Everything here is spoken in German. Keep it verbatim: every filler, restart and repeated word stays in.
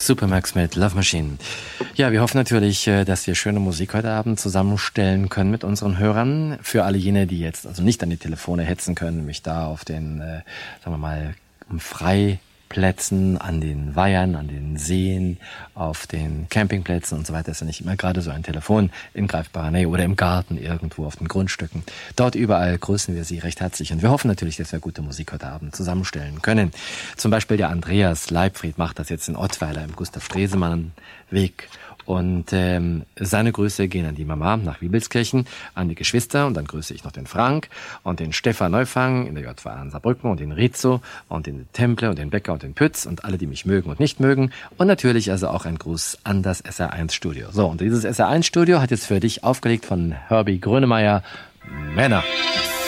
Supermax mit Love Machine. Ja, wir hoffen natürlich, dass wir schöne Musik heute Abend zusammenstellen können mit unseren Hörern. Für alle jene, die jetzt also nicht an die Telefone hetzen können, mich da auf den, äh, sagen wir mal, Freiplätzen, an den Weihern, an den Seen, auf den Campingplätzen und so weiter, ist ja nicht immer gerade so ein Telefon in greifbarer Nähe oder im Garten irgendwo auf den Grundstücken. Dort überall grüßen wir Sie recht herzlich und wir hoffen natürlich, dass wir gute Musik heute Abend zusammenstellen können. Zum Beispiel der Andreas Leibfried macht das jetzt in Ottweiler im Gustav-Stresemann-Weg. Und ähm, seine Grüße gehen an die Mama nach Wiebelskirchen, an die Geschwister und dann grüße ich noch den Frank und den Stefan Neufang in der J V A in Saarbrücken und den Rizzo und den Temple und den Becker und den Pütz und alle, die mich mögen und nicht mögen. Und natürlich also auch ein Gruß an das S R eins Studio. So, und dieses S R eins Studio hat jetzt für dich aufgelegt von Herbie Grönemeyer Männer.